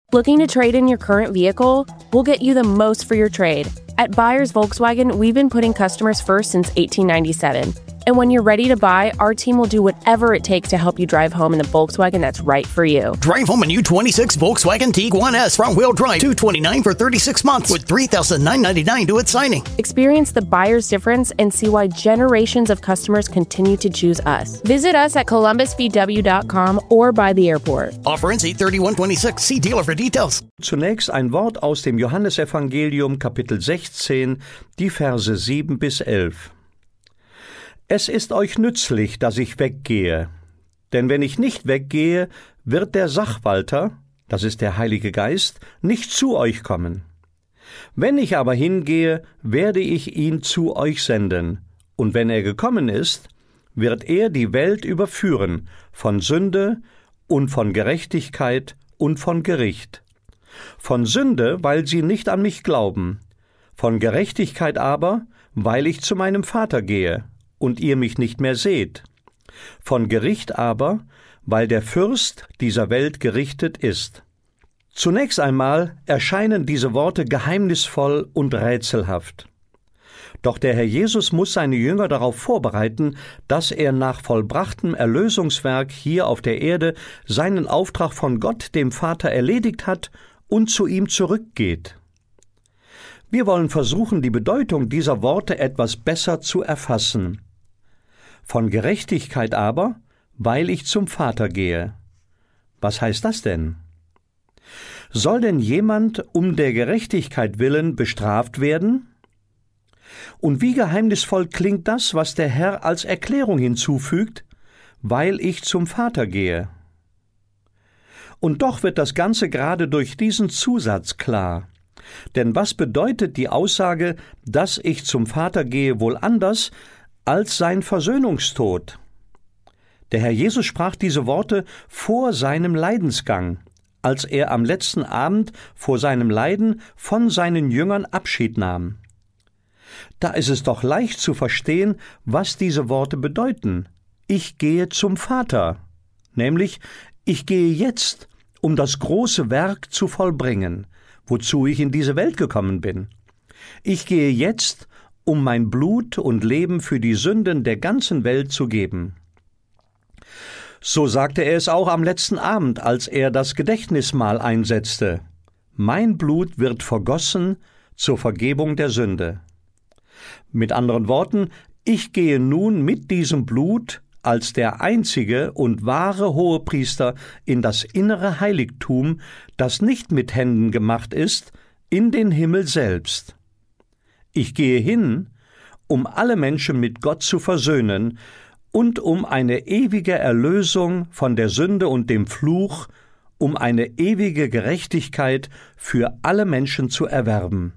Looking to trade in your current vehicle? We'll get you the most for your trade. At Buyers Volkswagen, we've been putting customers first since 1897. And when you're ready to buy, our team will do whatever it takes to help you drive home in the Volkswagen that's right for you. Drive home a new 26 Volkswagen Tiguan S front-wheel drive, $229 for 36 months with $3,999 due at signing. Experience the buyer's difference and see why generations of customers continue to choose us. Visit us at columbusvw.com or by the airport. Offer ends 8/31/26. See dealer for details. Zunächst ein Wort aus dem Johannesevangelium, Kapitel 16, die Verse 7 bis 11. Es ist euch nützlich, dass ich weggehe. Denn wenn ich nicht weggehe, wird der Sachwalter, das ist der Heilige Geist, nicht zu euch kommen. Wenn ich aber hingehe, werde ich ihn zu euch senden. Und wenn er gekommen ist, wird er die Welt überführen von Sünde und von Gerechtigkeit und von Gericht. Von Sünde, weil sie nicht an mich glauben. Von Gerechtigkeit aber, weil ich zu meinem Vater gehe und ihr mich nicht mehr seht. Von Gericht aber, weil der Fürst dieser Welt gerichtet ist. Zunächst einmal erscheinen diese Worte geheimnisvoll und rätselhaft. Doch der Herr Jesus muss seine Jünger darauf vorbereiten, dass er nach vollbrachtem Erlösungswerk hier auf der Erde seinen Auftrag von Gott, dem Vater, erledigt hat und zu ihm zurückgeht. Wir wollen versuchen, die Bedeutung dieser Worte etwas besser zu erfassen. Von Gerechtigkeit aber, weil ich zum Vater gehe. Was heißt das denn? Soll denn jemand um der Gerechtigkeit willen bestraft werden? Und wie geheimnisvoll klingt das, was der Herr als Erklärung hinzufügt, weil ich zum Vater gehe. Und doch wird das Ganze gerade durch diesen Zusatz klar. Denn was bedeutet die Aussage, dass ich zum Vater gehe, wohl anders als sein Versöhnungstod? Der Herr Jesus sprach diese Worte vor seinem Leidensgang, als er am letzten Abend vor seinem Leiden von seinen Jüngern Abschied nahm. Da ist es doch leicht zu verstehen, was diese Worte bedeuten. Ich gehe zum Vater, nämlich ich gehe jetzt, um das große Werk zu vollbringen, wozu ich in diese Welt gekommen bin. Ich gehe jetzt, um mein Blut und Leben für die Sünden der ganzen Welt zu geben. So sagte er es auch am letzten Abend, als er das Gedächtnismahl einsetzte. Mein Blut wird vergossen zur Vergebung der Sünde. Mit anderen Worten, ich gehe nun mit diesem Blut als der einzige und wahre Hohepriester in das innere Heiligtum, das nicht mit Händen gemacht ist, in den Himmel selbst. Ich gehe hin, um alle Menschen mit Gott zu versöhnen und um eine ewige Erlösung von der Sünde und dem Fluch, um eine ewige Gerechtigkeit für alle Menschen zu erwerben.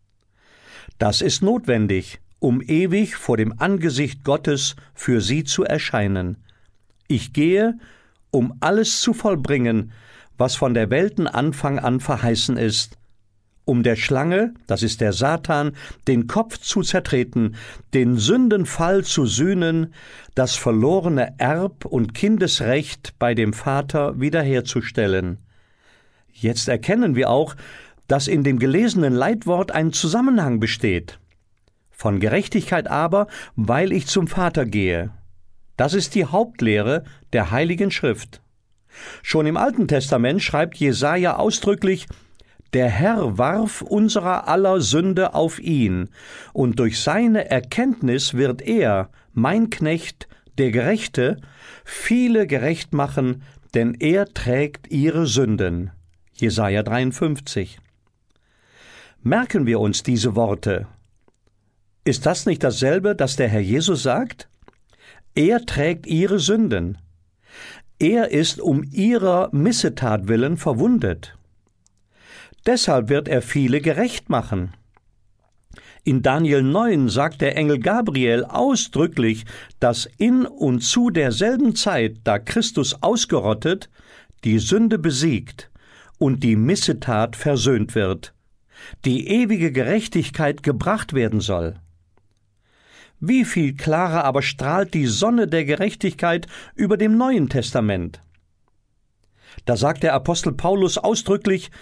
Das ist notwendig, um ewig vor dem Angesicht Gottes für sie zu erscheinen. Ich gehe, um alles zu vollbringen, was von der Weltenanfang an verheißen ist, um der Schlange, das ist der Satan, den Kopf zu zertreten, den Sündenfall zu sühnen, das verlorene Erb- und Kindesrecht bei dem Vater wiederherzustellen. Jetzt erkennen wir auch, dass in dem gelesenen Leitwort ein Zusammenhang besteht. Von Gerechtigkeit aber, weil ich zum Vater gehe. Das ist die Hauptlehre der Heiligen Schrift. Schon im Alten Testament schreibt Jesaja ausdrücklich: Der Herr warf unserer aller Sünde auf ihn, und durch seine Erkenntnis wird er, mein Knecht, der Gerechte, viele gerecht machen, denn er trägt ihre Sünden. Jesaja 53. Merken wir uns diese Worte. Ist das nicht dasselbe, das der Herr Jesus sagt? Er trägt ihre Sünden. Er ist um ihrer Missetat willen verwundet. Deshalb wird er viele gerecht machen. In Daniel 9 sagt der Engel Gabriel ausdrücklich, dass in und zu derselben Zeit, da Christus ausgerottet, die Sünde besiegt und die Missetat versöhnt wird, die ewige Gerechtigkeit gebracht werden soll. Wie viel klarer aber strahlt die Sonne der Gerechtigkeit über dem Neuen Testament. Da sagt der Apostel Paulus ausdrücklich: